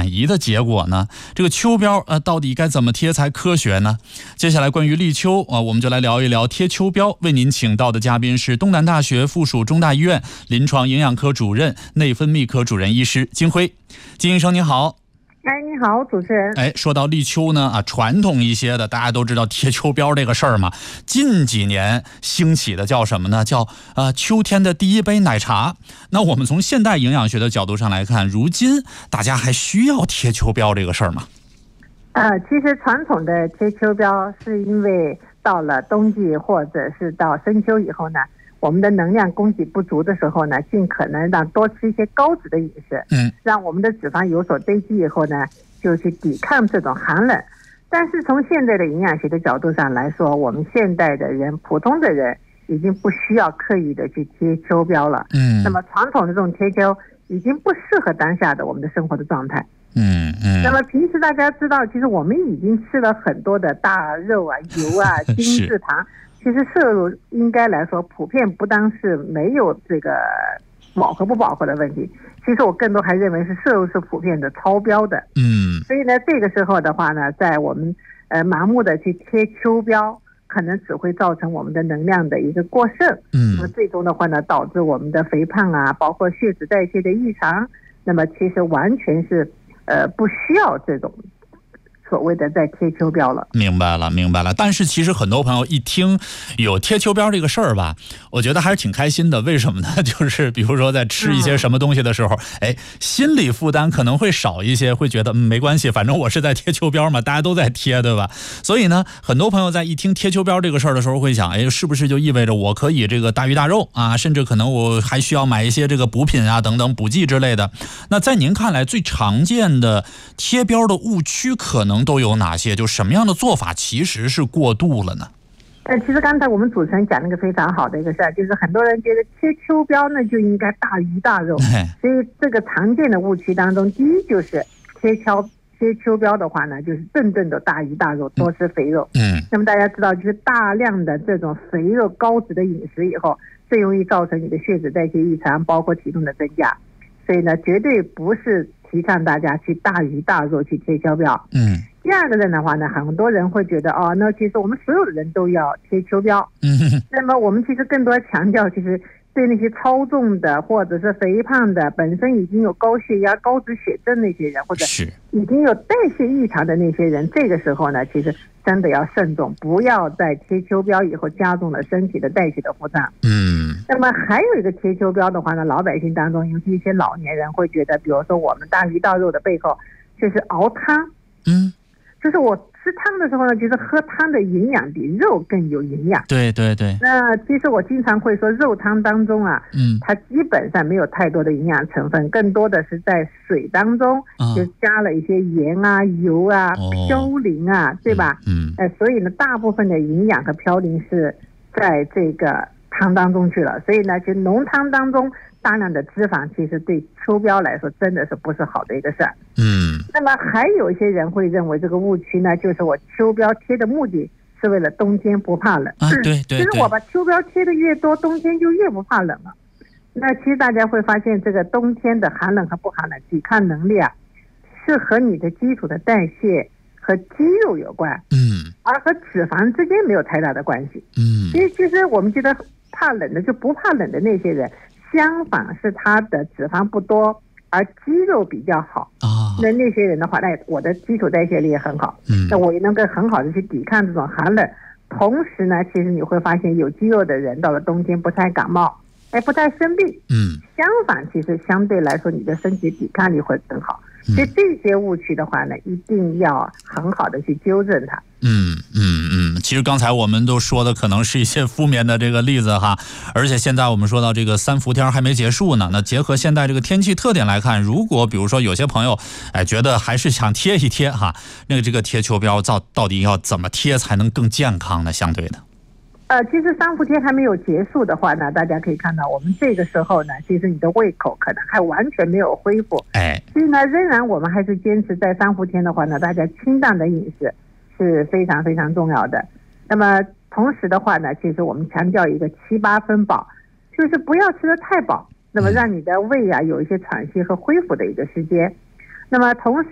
转移的结果呢？这个秋膘到底该怎么贴才科学呢？接下来关于立秋我们就来聊一聊贴秋膘。为您请到的嘉宾是东南大学附属中大医院临床营养科主任、内分泌科主任医师金辉。金医生您好。 你好，主持人。 说到立秋呢传统一些的大家都知道贴秋膘这个事儿嘛。近几年兴起的叫什么呢？叫秋天的第一杯奶茶。那我们从现代营养学的角度上来看，如今大家还需要贴秋膘这个事儿吗？ 其实传统的贴秋膘是因为到了冬季或者是到深秋以后呢，我们的能量供给不足的时候呢，尽可能让多吃一些高脂的饮食，让我们的脂肪有所堆积以后呢，就去抵抗这种寒冷。但是从现在的营养学的角度上来说，我们现代的人，普通的人已经不需要刻意的去贴秋膘了。那么传统的这种贴秋已经不适合当下的我们的生活的状态。那么平时大家知道，其实我们已经吃了很多的大肉啊、油啊、精制糖。其实摄入应该来说普遍不单是没有这个饱和不饱和的问题，其实我更多还认为是摄入是普遍的超标的。所以呢，这个时候的话呢，在我们盲目的去贴秋膘，可能只会造成我们的能量的一个过剩。那么最终的话呢，导致我们的肥胖啊，包括血脂代谢的异常。那么其实完全是不需要这种所谓的在贴秋膘了。明白了。 但是其实很多朋友一听有贴秋膘这个事儿吧，我觉得还是挺开心的。为什么呢？就是比如说在吃一些什么东西的时候，心理负担可能会少一些，会觉得没关系，反正我是在贴秋膘嘛，大家都在贴，对吧？所以呢，很多朋友在一听贴秋膘这个事儿的时候会想，是不是就意味着我可以这个大鱼大肉啊，甚至可能我还需要买一些这个补品啊等等补剂之类的。那在您看来，最常见的贴膘的误区可能都有哪些？就什么样的做法其实是过度了呢？ 其实刚才我们主持人讲了一个非常好的一个事儿，就是很多人觉得贴秋膘呢就应该大鱼大肉，所以这个常见的误区当中，第一就是贴秋膘的话呢，就是顿顿的大鱼大肉，多吃肥肉。那么大家知道，就是大量的这种肥肉高脂的饮食以后，最容易造成你的血脂代谢异常，包括体重的增加。所以呢，绝对不是提倡大家去大鱼大肉去贴秋膘。第二个人的话呢，很多人会觉得那其实我们所有的人都要贴秋膘。那么我们其实更多强调，其实对那些超重的或者是肥胖的，本身已经有高血压、高脂血症那些人，或者已经有代谢异常的那些人，这个时候呢，其实真的要慎重，不要在贴秋膘以后加重了身体的代谢的负担。那么还有一个贴秋膘的话呢，老百姓当中，尤其一些老年人会觉得，比如说我们大鱼大肉的背后就是熬汤。就是我吃汤的时候呢，就是喝汤的营养比肉更有营养。对。那其实我经常会说，肉汤当中啊，它基本上没有太多的营养成分，更多的是在水当中就加了一些盐啊、油啊、嘌呤啊，对吧？所以呢，大部分的营养和嘌呤是在这个汤当中去了。所以呢，就浓汤当中大量的脂肪，其实对秋膘来说真的是不是好的一个事儿。那么还有一些人会认为这个误区呢，就是我秋膘贴的目的是为了冬天不怕冷。 对。 其实我把秋膘贴的越多，冬天就越不怕冷了。那其实大家会发现，这个冬天的寒冷和不寒冷，抵抗能力啊，是和你的基础的代谢和肌肉有关。而和脂肪之间没有太大的关系。所以其实我们觉得怕冷的就不怕冷的那些人，相反是他的脂肪不多，而肌肉比较好。那些人的话，那我的基础代谢力也很好，那我也能够很好的去抵抗这种寒冷。同时呢，其实你会发现有肌肉的人到了冬天不太感冒，不太生病。相反，其实相对来说你的身体抵抗力会更好。所以这些误区的话呢，一定要很好的去纠正它。 其实刚才我们都说的可能是一些负面的这个例子哈，而且现在我们说到这个三伏天还没结束呢。那结合现在这个天气特点来看，如果比如说有些朋友觉得还是想贴一贴哈，那个这个贴秋膘到底要怎么贴才能更健康呢？相对的。 其实三伏天还没有结束的话呢，大家可以看到我们这个时候呢，其实你的胃口可能还完全没有恢复。所以呢，仍然我们还是坚持在三伏天的话呢，大家清淡的饮食是非常非常重要的。那么同时的话呢，其实我们强调一个7、8分饱，就是不要吃得太饱，那么让你的胃啊有一些喘息和恢复的一个时间。那么同